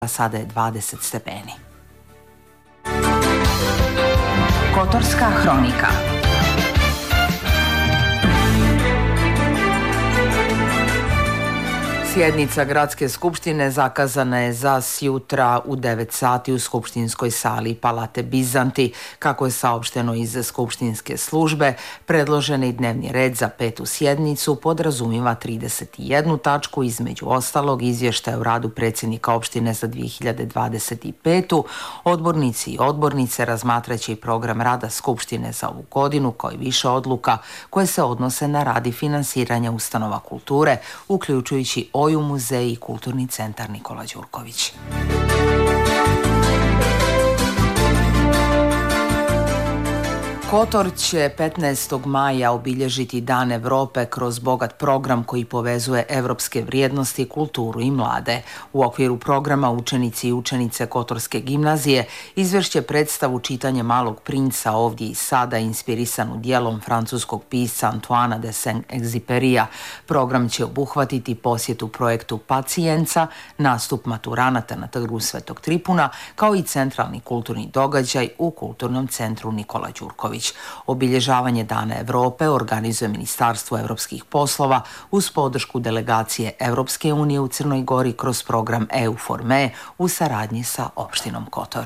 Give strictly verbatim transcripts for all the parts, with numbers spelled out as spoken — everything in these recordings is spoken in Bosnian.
sada je dvadeset stepeni. Kotorska hronika. Sjednica Gradske skupštine zakazana je za sjutra u devet sati u skupštinskoj sali Palate Bizanti. Kako je saopšteno iz skupštinske službe, predloženi dnevni red za petu sjednicu podrazumiva trideset jednu tačku, između ostalog izvještaj o radu predsjednika opštine za dvije hiljade dvadeset petu. Odbornici i odbornice razmatraće i program rada skupštine za ovu godinu, kao i više odluka koje se odnose na rad i finansiranje ustanova kulture, uključujući Oju muzej i Kulturni centar Nikola Đurković. Kotor će petnaestog maja obilježiti Dan Europe kroz bogat program koji povezuje evropske vrijednosti, kulturu i mlade. U okviru programa učenici i učenice Kotorske gimnazije izvešće predstavu Čitanje Malog princa ovdje i sada, inspirisanu djelom francuskog pisca Antoana de Saint-Exupéryja. Program će obuhvatiti posjetu projektu Pacijenca, nastup maturanata na trgu Svetog Tripuna, kao i centralni kulturni događaj u Kulturnom centru Nikola Đurković. Obilježavanje Dana Europe organizuje Ministarstvo evropskih poslova uz podršku delegacije Evropske unije u Crnoj Gori kroz program E U for Me u saradnji sa opštinom Kotor.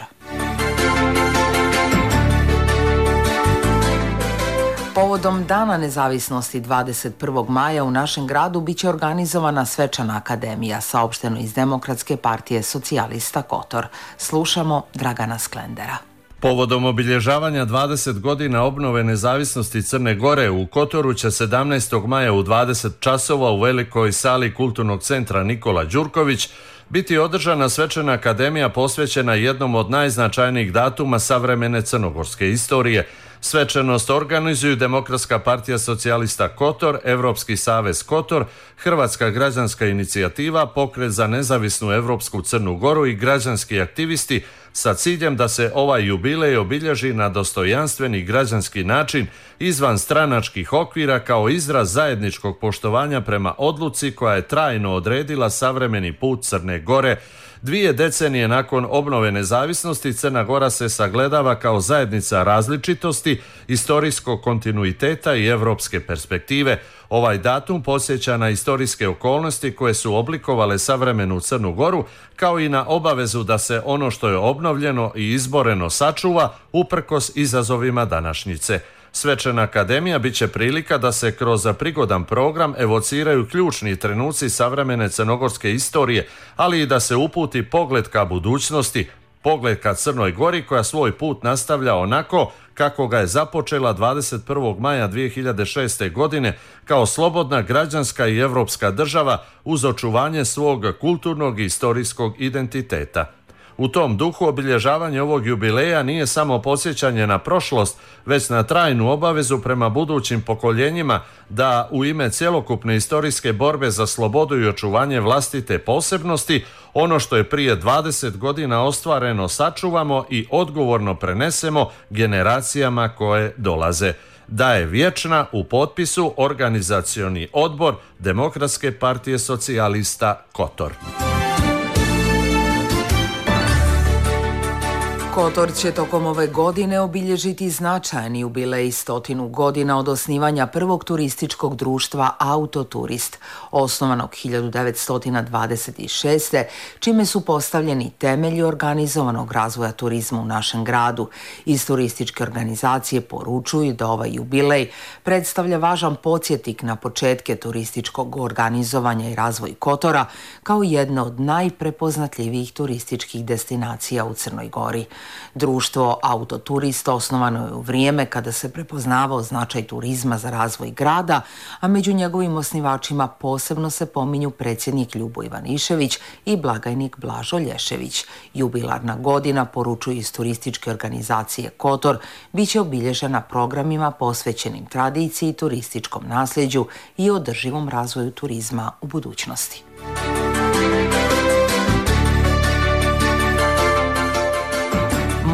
Povodom Dana nezavisnosti dvadeset prvog maja u našem gradu biće organizovana svečana akademija, saopšteno iz Demokratske partije socijalista Kotor. Slušamo Dragana Sklendera. Povodom obilježavanja dvadeset godina obnove nezavisnosti Crne Gore u Kotoru će sedamnaestog maja u dvadeset časova u velikoj sali Kulturnog centra Nikola Đurković biti održana svečana akademija posvećena jednom od najznačajnijih datuma savremene crnogorske istorije. Svečanost organizuju Demokratska partija socijalista Kotor, Evropski savez Kotor, Hrvatska građanska inicijativa, Pokret za nezavisnu Evropsku Crnu Goru i građanski aktivisti sa ciljem da se ovaj jubilej obilježi na dostojanstveni građanski način izvan stranačkih okvira kao izraz zajedničkog poštovanja prema odluci koja je trajno odredila savremeni put Crne Gore. Dvije decenije nakon obnove nezavisnosti Crna Gora se sagledava kao zajednica različitosti, istorijskog kontinuiteta i evropske perspektive. Ovaj datum podsjeća na istorijske okolnosti koje su oblikovale savremenu Crnu Goru, kao i na obavezu da se ono što je obnovljeno i izboreno sačuva uprkos izazovima današnjice. Svečana akademija bit će prilika da se kroz prigodan program evociraju ključni trenuci savremene crnogorske istorije, ali i da se uputi pogled ka budućnosti, pogled ka Crnoj Gori koja svoj put nastavlja onako kako ga je započela dvadeset prvog maja dvije hiljade šeste. godine kao slobodna građanska i evropska država uz očuvanje svog kulturnog i istorijskog identiteta. U tom duhu obilježavanje ovog jubileja nije samo podsjećanje na prošlost, već na trajnu obavezu prema budućim pokoljenjima da u ime cjelokupne istorijske borbe za slobodu i očuvanje vlastite posebnosti ono što je prije dvadeset godina ostvareno sačuvamo i odgovorno prenesemo generacijama koje dolaze. Da je vječna u potpisu organizacioni odbor Demokratske partije socijalista Kotor. Kotor će tokom ove godine obilježiti značajni jubilej stotinu godina od osnivanja prvog turističkog društva Autoturist, osnovanog hiljadu devetsto dvadeset šeste. čime su postavljeni temelji organizovanog razvoja turizma u našem gradu. Iz turističke organizacije poručuju da ovaj jubilej predstavlja važan podsjetnik na početke turističkog organizovanja i razvoj Kotora kao jedna od najprepoznatljivijih turističkih destinacija u Crnoj Gori. Društvo Autoturist osnovano je u vrijeme kada se prepoznavao značaj turizma za razvoj grada, a među njegovim osnivačima posebno se pominju predsjednik Ljubo Ivanišević i blagajnik Blažo Lješević. Jubilarna godina, poručuju iz turističke organizacije Kotor, bit će obilježena programima posvećenim tradiciji, turističkom nasljeđu i održivom razvoju turizma u budućnosti.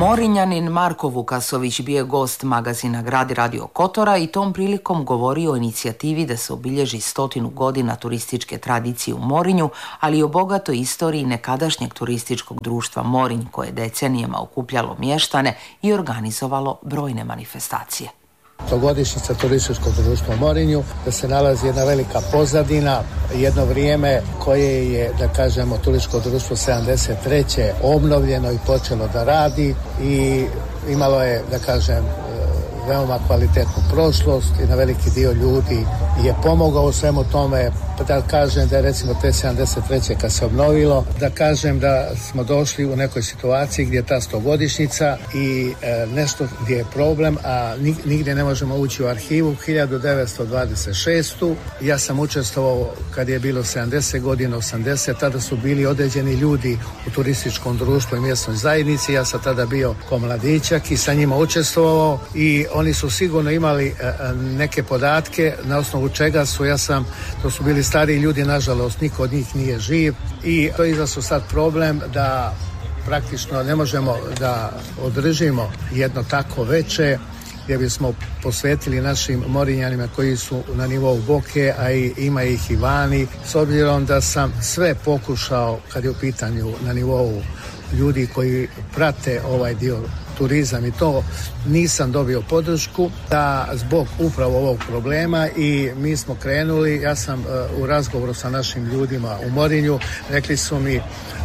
Morinjanin Marko Vukasović bio je gost magazina Grad i Radio Kotora i tom prilikom govorio o inicijativi da se obilježi stotinu godina turističke tradicije u Morinju, ali i o bogatoj istoriji nekadašnjeg turističkog društva Morinj koje je decenijama okupljalo mještane i organizovalo brojne manifestacije. Stogodišnjica turističkog društva u Morinju, da se nalazi jedna velika pozadina, jedno vrijeme koje je, da kažemo, turističko društvo sedamdeset treće obnovljeno i počelo da radi i imalo je, da kažem, veoma kvalitetnu prošlost i na veliki dio ljudi je pomogao u svemu tome. Da kažem da je recimo te sedamdeset treće kad se obnovilo, da kažem da smo došli u nekoj situaciji gdje je ta stogodišnjica i e, nešto gdje je problem, a nigdje ne možemo ući u arhivu. hiljadu devetsto dvadeset šeste. Ja sam učestvovao kad je bilo sedamdeset godina, osamdeset, tada su bili određeni ljudi u turističkom društvu i mjesnoj zajednici. Ja sam tada bio ko mladićak i sa njima učestvovao i oni su sigurno imali e, neke podatke na osnovu čega su, ja sam, to su bili stariji ljudi, nažalost, niko od njih nije živ i to je izazvao sad problem da praktično ne možemo da održimo jedno tako veče gdje bismo posvetili našim Morinjanima koji su na nivou Boke, a i ima ih i vani. S obzirom da sam sve pokušao kad je u pitanju na nivou ljudi koji prate ovaj dio turizam i to, nisam dobio podršku da zbog upravo ovog problema i mi smo krenuli, ja sam uh, u razgovoru sa našim ljudima u Morinju, rekli su mi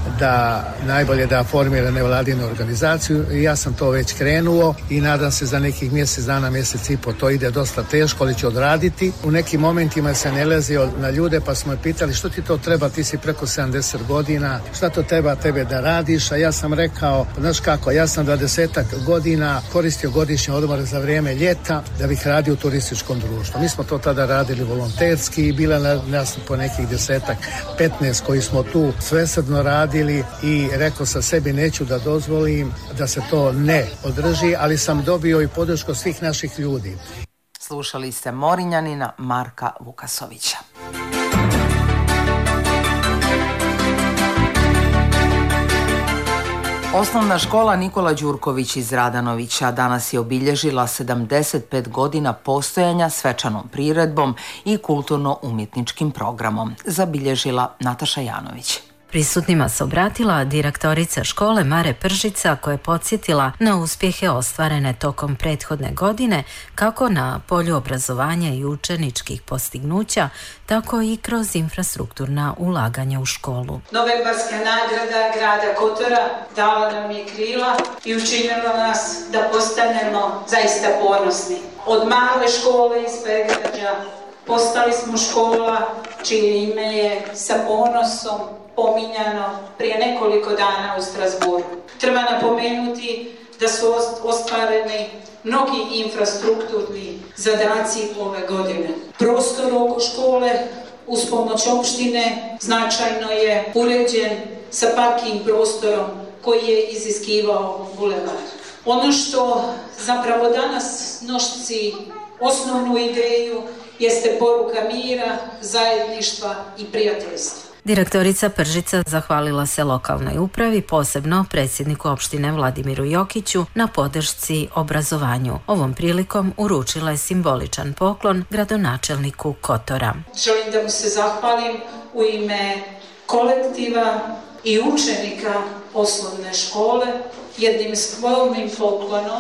da najbolje da formira nevladinu organizaciju i ja sam to već krenuo i nadam se za nekih mjesec dana, mjesec i po, to ide dosta teško, ali ću odraditi. U nekim momentima se nalazio na ljude pa smo je pitali što ti to treba, ti si preko sedamdeset godina, šta to treba tebe da radiš, a ja sam rekao, znaš kako, ja sam dvadesetak godina koristio godišnje odmore za vrijeme ljeta da bih radio u turističkom društvu. Mi smo to tada radili volonterski i bila nas po nekih desetak, petnaest koji smo tu svesrdno radili i rekao sa sebi neću da dozvolim da se to ne održi, ali sam dobio i podršku svih naših ljudi. Slušali ste Morinjanina Marka Vukasovića. Osnovna škola Nikola Đurković iz Radanovića danas je obilježila sedamdeset pet godina postojanja svečanom priredbom i kulturno-umjetničkim programom, zabilježila Nataša Janović. Prisutnima se obratila direktorica škole Mare Pržica koja je podsjetila na uspjehe ostvarene tokom prethodne godine kako na polju obrazovanja i učeničkih postignuća, tako i kroz infrastrukturna ulaganja u školu. Novembarska nagrada grada Kotora dala nam je krila i učinila nas da postanemo zaista ponosni. Od male škole iz Pegrađa postali smo škola čije ime je sa ponosom pominjano prije nekoliko dana u Strasbourgu. Treba napomenuti da su ostvareni mnogi infrastrukturni zadaci ove godine. Prostor oko škole uz pomoć opštine značajno je uređen sa parking prostorom koji je iziskivao bulevar. Ono što zapravo danas nosi osnovnu ideju jeste poruka mira, zajedništva i prijateljstva. Direktorica Pržica zahvalila se lokalnoj upravi, posebno predsjedniku opštine Vladimiru Jokiću, na podršci obrazovanju. Ovom prilikom uručila je simboličan poklon gradonačelniku Kotora. Želim da mu se zahvalim u ime kolektiva i učenika osnovne škole jednim skromnim poklonom,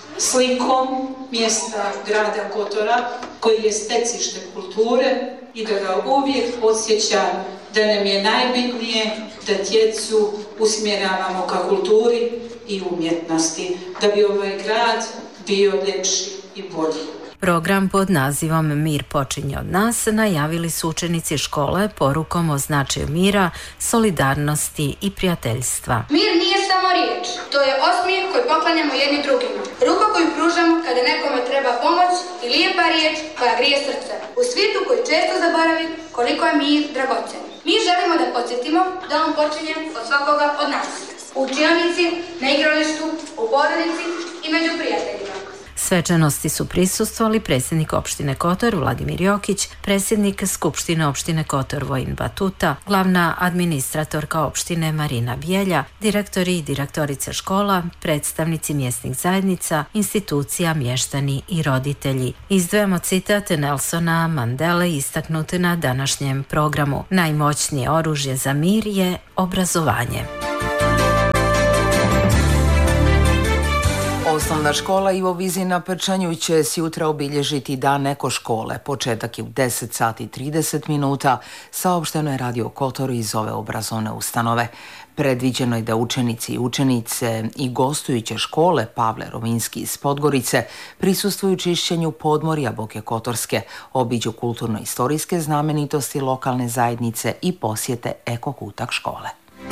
slikom mjesta grada Kotora koji je stecište kulture i da ga uvijek podsjeća da nam je najbitnije da djecu usmjeravamo ka kulturi i umjetnosti, da bi ovaj grad bio ljepši i bolji. Program pod nazivom Mir počinje od nas najavili su učenici škole porukom o značaju mira, solidarnosti i prijateljstva. Mir nije samo riječ, to je osmijeh koji poklanjamo jedni drugima. Ruka koju pružamo kada nekome treba pomoć i lijepa riječ koja grije srce. U svijetu koji često zaboravi koliko je mir dragocen. Mi želimo da podsjetimo da on počinje od svakoga od nas. U učionici, na igralištu, u porodici i među prijateljima. Svečanosti su prisustvovali predsjednik opštine Kotor Vladimir Jokić, predsjednik Skupštine opštine Kotor Vojin Batuta, glavna administratorka opštine Marina Bijelja, direktori i direktorice škola, predstavnici mjesnih zajednica, institucija, mještani i roditelji. Izdvajamo citat Nelsona Mandele istaknut na današnjem programu. Najmoćnije oružje za mir je obrazovanje. Osnovna škola Ivo Vizin na Prčanju će sjutra obilježiti dan eko škole. Početak je u deset sati i trideset minuta, saopšteno je Radio Kotor iz ove obrazovne ustanove. Predviđeno je da učenici i učenice i gostujuće škole Pavle Rovinski iz Podgorice prisustvuju čišćenju podmorja Boke Kotorske, obiđu kulturno-istorijske znamenitosti lokalne zajednice i posjete eko kutak škole.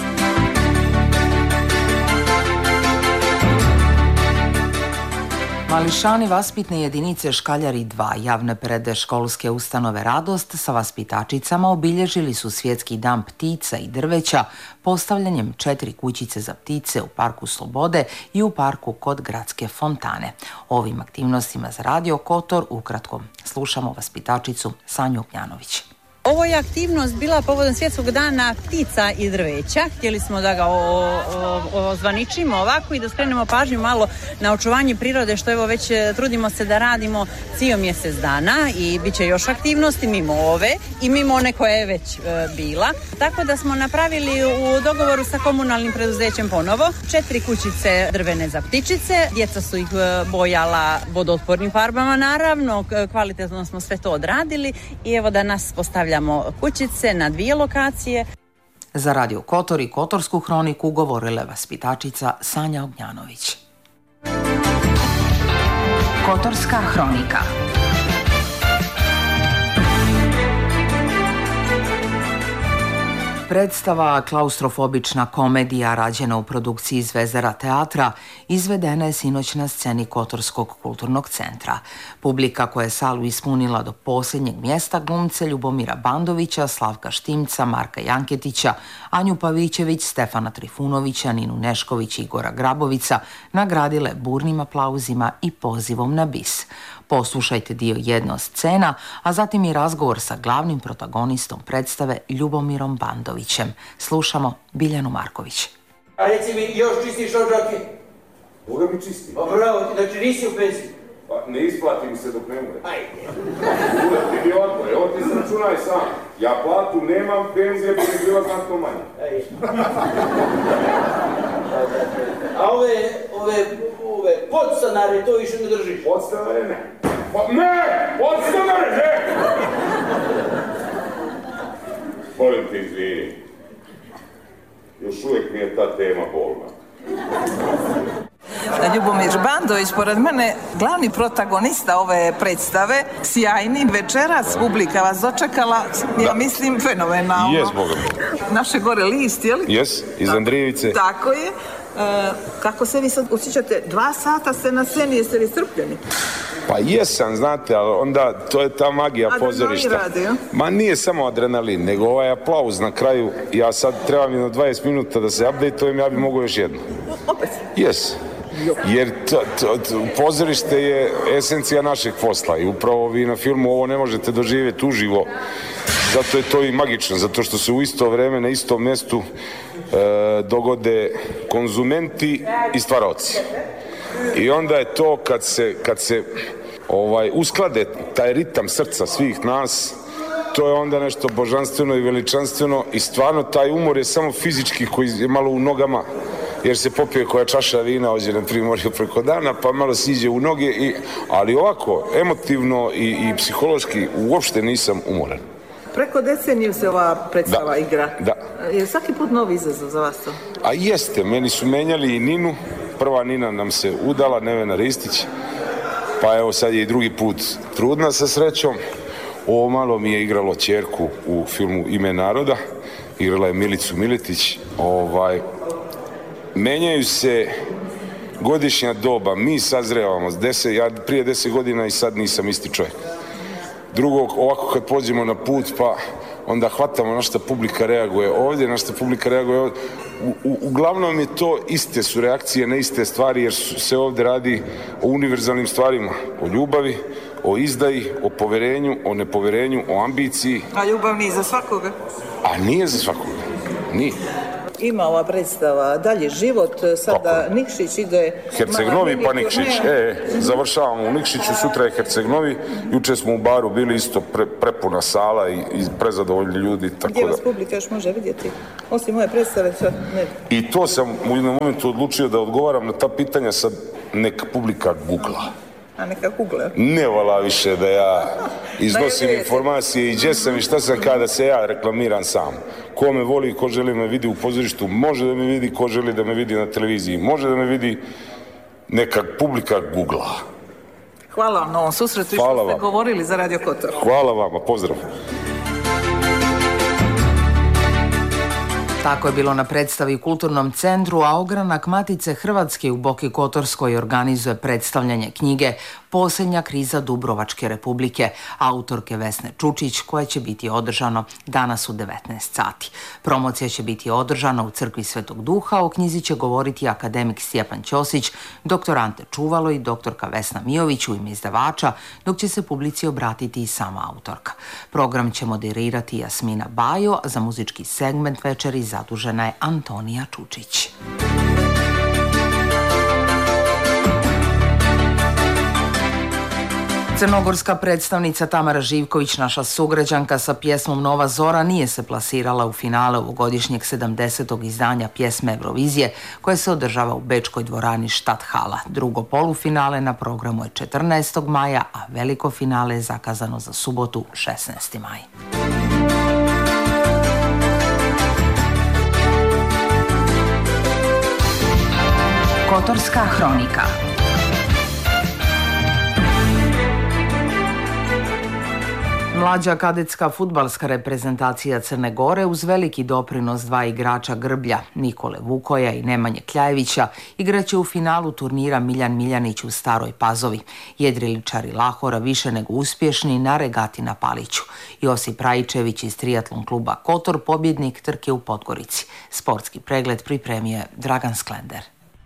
Mališani vaspitne jedinice Škaljari dva javne predškolske ustanove Radost sa vaspitačicama obilježili su Svjetski dan ptica i drveća postavljanjem četiri kućice za ptice u Parku Slobode i u parku kod Gradske fontane. Ovim aktivnostima za Radio Kotor ukratko slušamo vaspitačicu Sanju Ognjanović. Ovo je aktivnost bila povodom Svjetskog dana ptica i drveća. Htjeli smo da ga ozvaničimo ovako i da skrenemo pažnju malo na očuvanje prirode, što evo već trudimo se da radimo cijel mjesec dana i bit će još aktivnosti mimo ove i mimo one koja je već e, bila. Tako da smo napravili u dogovoru sa komunalnim preduzećem ponovo četiri kućice drvene za ptičice. Djeca su ih bojala vodootpornim farbama, naravno. Kvalitetno smo sve to odradili i evo da nas postavlja kućice na dvije lokacije. Za Radio Kotor i Kotorsku hroniku govorila vaspitačica Sanja Ognjanović. Kotorska hronika. Predstava Klaustrofobična komedija rađena u produkciji Zvezdara teatra izvedena je sinoć na sceni Kotorskog kulturnog centra. Publika koja je salu ispunila do posljednjeg mjesta glumce Ljubomira Bandovića, Slavka Štimca, Marka Janketića, Anju Pavićević, Stefana Trifunovića, Ninu Nešković i Igora Grabovica nagradile burnim aplauzima i pozivom na bis. Poslušajte dio jedno scena, a zatim i razgovor sa glavnim protagonistom predstave Ljubomirom Bandovićem. Slušamo Biljanu Marković. A reci mi, još čistiš odžake? Boga mi čisti. Pa bravo, znači nisi u penziji? Pa ne isplati mi se dok ne umre. Ajde. Ule, ti mi odmor, evo ti se računaj sam. Ja platu nemam, penzije bi mi bila znatno manje. Ajde. A ove, ove, ove podstanare to više ne držiš? Podstanare ne. Pa ne! Podstanare ne! Molim ti izvini. Još uvijek mi je ta tema bolna. Ljubomir Bandović, pored mene, glavni protagonista ove predstave, sjajni, večeras publika vas dočekala, ja da. mislim, fenomenalno. Jes, Boga mi. Naše gore list, je li? Jes, iz Andrijevice. Tako je. E, kako se vi sad osjećate? Dva sata ste na sceni, jeste li strpljeni? Pa jesam, znate, ali onda to je ta magija pozorišta. Adrenalin radi, Ma nije samo adrenalin, nego ovaj aplauz na kraju. Ja sad trebam jedno dvadeset minuta da se updateujem, ja bi mogao još jedno. Opet? Jes. Jer to, to, to, pozorište je esencija našeg posla i upravo vi na filmu ovo ne možete doživjeti uživo. Zato je to i magično, zato što se u isto vrijeme na istom mjestu e, dogode konzumenti i stvaraoci. I onda je to kad se, kad se ovaj, usklade taj ritam srca svih nas, to je onda nešto božanstveno i veličanstveno i stvarno taj umor je samo fizički koji je malo u nogama, jer se popije koja čaša vina ovdje na primorju preko dana, pa malo siđe u noge, i, ali ovako, emotivno i, i psihološki uopšte nisam umoran. Preko deceniju se ova predstava da, igra. Da. Je svaki put novi izazov za vas to? A jeste, meni su menjali i Ninu. Prva Nina nam se udala, Nevena Ristić, pa evo sad je i drugi put trudna sa srećom. Ovo malo mi je igralo ćerku u filmu Ime naroda, igrala je Milicu Miletić. Ovaj, menjaju se godišnja doba, mi sazrevamo, deset, ja prije deset godina i sad nisam isti čovjek. Drugo, ovako kad pođemo na put, pa onda hvatamo na šta publika reaguje ovdje, na šta publika reaguje ovdje. U, u, uglavnom je to iste su reakcije na iste stvari, jer se ovdje radi o univerzalnim stvarima, o ljubavi, o izdaji, o poverenju, o nepoverenju, o ambiciji. A ljubav nije za svakoga? A nije za svakoga, nije. Ima ova predstava Dalji život, sada Tako. Nikšić ide... Herceg-Novi pa Nikšić, e, završavamo u Nikšiću, sutra je Herceg-Novi, juče smo u baru bili isto pre, prepuna sala i, i prezadovoljni ljudi, tako Gdje da... vas publika još može vidjeti? Osim moje predstave, sad ne... I to sam u jednom momentu odlučio da odgovaram na ta pitanja, sad neka publika googla. A neka google. Ne vola više da ja iznosim informacije i gdje sam i šta sam kada se ja reklamiram sam. Ko me voli, ko želi me vidi u pozorištu, može da me vidi, ko želi da me vidi na televiziji, može da me vidi, neka publika googla. Hvala vam na ovom susretu i što ste govorili za Radio Kotor. Hvala vama, pozdrav. Tako je bilo na predstavi u Kulturnom centru, a ogranak Matice Hrvatske u Boki Kotorskoj organizuje predstavljanje knjige Posljednja kriza Dubrovačke republike, autorke Vesne Čučić, koje će biti održano danas u devetnaest sati. Promocija će biti održana u Crkvi Svetog Duha, o knjizi će govoriti akademik Stjepan Ćosić, doktor Ante Čuvalo i doktorka Vesna Mijović u ime izdavača, dok će se publici obratiti i sama autorka. Program će moderirati Jasmina Bajo, za muzički segment večeri zadužena je Antonija Čučić. Crnogorska predstavnica Tamara Živković, naša sugrađanka sa pjesmom Nova Zora, nije se plasirala u finale ovogodišnjeg sedamdesetog izdanja pjesme Eurovizije, koje se održava u bečkoj dvorani Stadthala. Drugo polufinale na programu je četrnaestog maja, a veliko finale je zakazano za subotu šesnaesti maj. Kotorska hronika. Mlađa kadetska fudbalska reprezentacija Crne Gore uz veliki doprinos dva igrača Grblja, Nikole Vukoja i Nemanje Kljajevića, igraće u finalu turnira Miljan Miljanić u Staroj Pazovi. Jedriličari Lahora više nego uspješni na regati na Paliću. Josip Rajičević iz triatlon kluba Kotor, pobjednik trke u Podgorici. Sportski pregled pripremio je Dragan Sklender.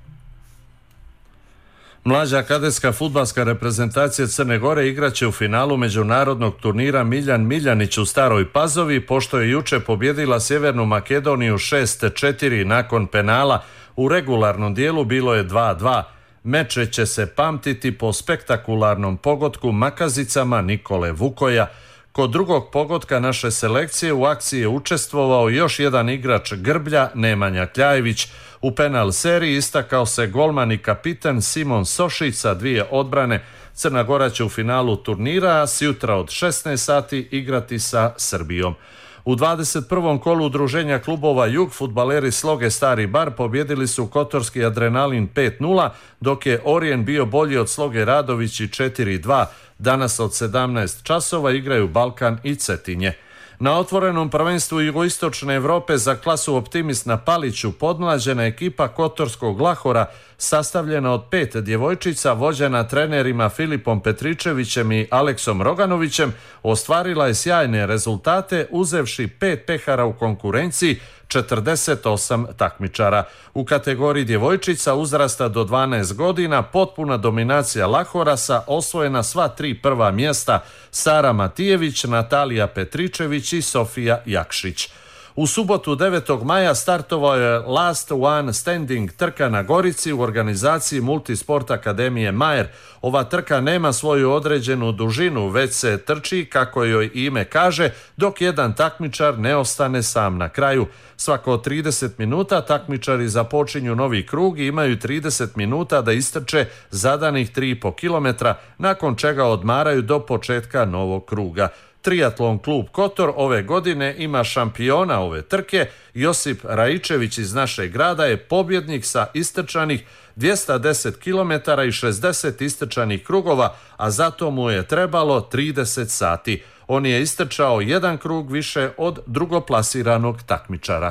Mlađa kadetska fudbalska reprezentacija Crne Gore igraće u finalu međunarodnog turnira Miljan Miljanić u Staroj Pazovi, pošto je juče pobjedila Sjevernu Makedoniju šest četiri nakon penala. U regularnom dijelu bilo je dva dva. Meče će se pamtiti po spektakularnom pogodku makazicama Nikole Vukoja. Kod drugog pogotka naše selekcije u akciji je učestvovao još jedan igrač Grblja, Nemanja Kljajević. U penal seriji istakao se golman i kapitan Simon Sošić sa dvije odbrane. Crna Gora će u finalu turnira, a sjutra od šesnaest sati igrati sa Srbijom. U dvadeset prvom kolu udruženja klubova Jug fudbaleri Sloge Stari Bar pobjedili su kotorski Adrenalin pet nula, dok je Orijen bio bolji od Sloge Radovići četiri dva. Danas od sedamnaest časova igraju Balkan i Cetinje. Na otvorenom prvenstvu jugoistočne Europe za klasu Optimist na Paliću podmlađena ekipa Kotorskog Lahora, sastavljena od pet djevojčica, vođena trenerima Filipom Petričevićem i Aleksom Roganovićem, ostvarila je sjajne rezultate uzevši pet pehara u konkurenciji, četrdeset osam takmičara. U kategoriji djevojčica uzrasta do dvanaest godina potpuna dominacija Lahorasa, osvojena sva tri prva mjesta: Sara Matijević, Natalija Petričević i Sofija Jakšić. U subotu devetog maja startovao je Last One Standing trka na Gorici u organizaciji Multisport Akademije Majer. Ova trka nema svoju određenu dužinu, već se trči, kako joj ime kaže, dok jedan takmičar ne ostane sam na kraju. Svako trideset minuta takmičari započinju novi krug i imaju trideset minuta da istrče zadanih tri i po kilometra, nakon čega odmaraju do početka novog kruga. Triatlon klub Kotor ove godine ima šampiona ove trke. Josip Rajičević iz našeg grada je pobjednik sa istrčanih dvjesto deset kilometara i šezdeset istrčanih krugova, a zato mu je trebalo trideset sati. On je istrčao jedan krug više od drugoplasiranog takmičara.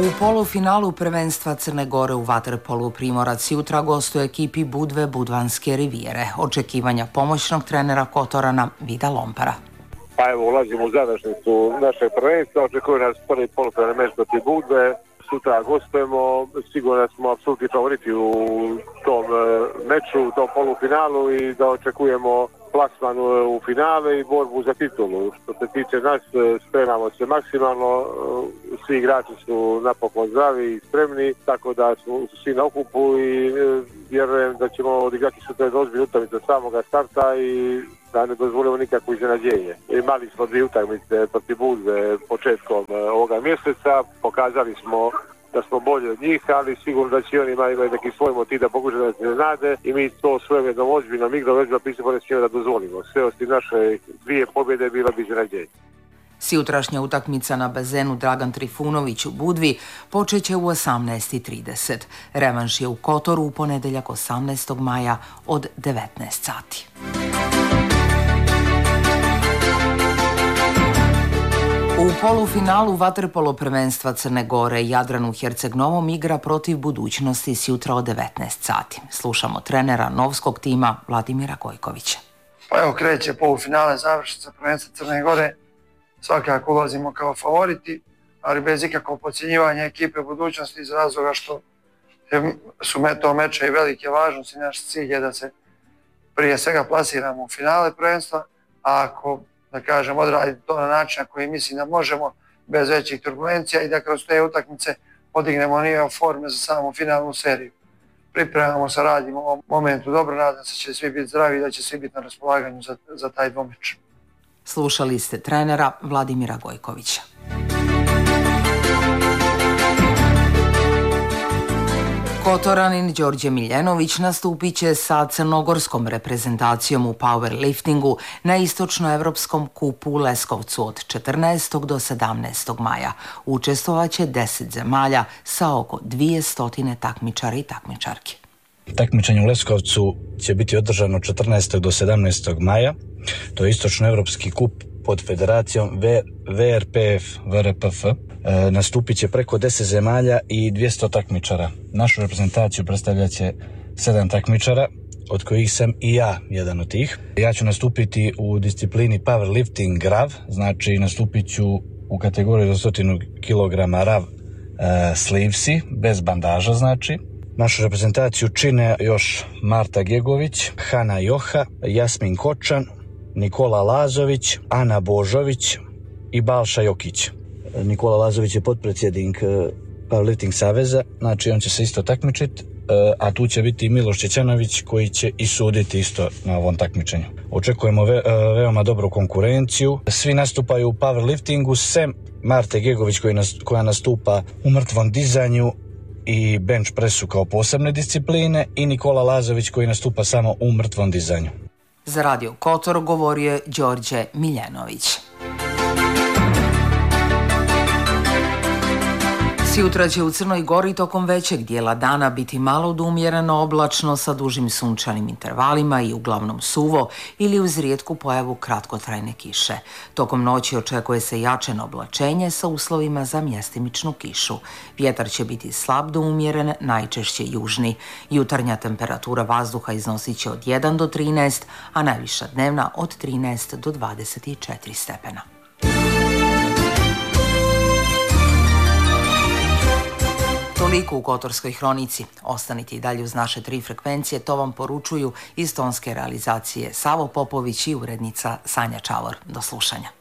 U polufinalu prvenstva Crne Gore u vaterpolu Primorac jutra gostuje ekipi Budve Budvanske rivijere. Očekivanja pomoćnog trenera Kotorana Vida Lompara. Pa evo, ulazimo u završnicu našeg prvenstva, očekuje nas prvi polufinalni meč protiv Budve. Sutra gostujemo, sigurno smo apsolutni favoriti u tom meču, u tom polufinalu i da očekujemo plasman u finale i borbu za titulu. Što se tiče nas, spremamo se maksimalno, svi igrači su napokon zdravi i spremni, tako da smo svi na okupu i vjerujem da ćemo odigrati sutra ozbiljnu utakmicu od samoga starta i da ne dozvolimo nikakvo iznenađenje. Imali smo dvije utakmice protiv Budve početkom ovoga mjeseca, pokazali smo da smo bolji od njih, ali sigurno da će oni imati neki svoj motiv da pokušaju da se ne znade i mi to svojom jednom ozbiljnom igrom već da pisamo da dozvolimo. Sve osim naše dvije pobjede bila bi iznenađenje. Sutrašnja utakmica na bazenu Dragan Trifunović u Budvi počeće u osamnaest i trideset. Revanš je u Kotoru u ponedeljak osamnaestog maja od devetnaest sati. U polufinalu vaterpolo prvenstva Crne Gore Jadran u Herceg-Novom igra protiv Budućnosti sjutra od devetnaest sati. Slušamo trenera novskog tima Vladimira Gojkovića. Pa evo, kreće polufinale, završnica prvenstva Crne Gore. Svakako ulazimo kao favoriti, ali bez ikakvog podcjenjivanja ekipe Budućnosti iz razloga što su meto meče i velike važnosti. Naš cilj je da se prije svega plasiramo u finale prvenstva, a ako da kažem, odraditi to na način na koji mislim da možemo, bez većih turbulencija i da kroz te utakmice podignemo nivo forme za samu finalnu seriju. Pripremamo se, radimo u ovom momentu dobro, nadam se da će svi biti zdravi i da će svi biti na raspolaganju za, za taj dvomeč. Slušali ste trenera Vladimira Gojkovića. Kotoranin Đorđe Miljenović nastupit će sa crnogorskom reprezentacijom u powerliftingu na istočnoevropskom kupu u Leskovcu od četrnaestog do sedamnaestog maja. Učestvovaće deset zemalja sa oko dvjesto takmičara i takmičarki. Takmičenje u Leskovcu će biti održano četrnaestog do sedamnaestog maja. To je istočnoevropski kup pod federacijom V R P F V R P F. E, nastupit će preko deset zemalja i dvjesto takmičara. Našu reprezentaciju predstavljat će sedam takmičara, od kojih sam i ja jedan od tih. Ja ću nastupiti u disciplini powerlifting rav, znači nastupit ću u kategoriji do sto kilograma rav e, slivsi, bez bandaža znači. Našu reprezentaciju čine još Marta Gegović, Hana Joha, Jasmin Kočan, Nikola Lazović, Ana Božović i Balša Jokić. Nikola Lazović je potpredsjednik Powerlifting saveza, znači on će se isto takmičiti, a tu će biti i Miloš Čećanović koji će i suditi isto na ovom takmičenju. Očekujemo ve, veoma dobru konkurenciju. Svi nastupaju u powerliftingu, sem Marte Gegović koji nas, koja nastupa u mrtvom dizanju i bench pressu kao posebne discipline i Nikola Lazović koji nastupa samo u mrtvom dizanju. Za Radio Kotor govorio je Đorđe Miljenović. Sutra će u Crnoj Gori tokom većeg dijela dana biti malo do umjereno oblačno sa dužim sunčanim intervalima i uglavnom suvo ili uz rijetku pojavu kratkotrajne kiše. Tokom noći očekuje se jačeno oblačenje sa uslovima za mjestimičnu kišu. Vjetar će biti slab do umjeren, najčešće južni. Jutarnja temperatura vazduha iznosit će od jedan do trinaest, a najviša dnevna od trinaest do dvadeset četiri stepena. Toliko u Kotorskoj hronici. Ostanite i dalje uz naše tri frekvencije, to vam poručuju iz tonske realizacije Savo Popović i urednica Sanja Čavor. Do slušanja.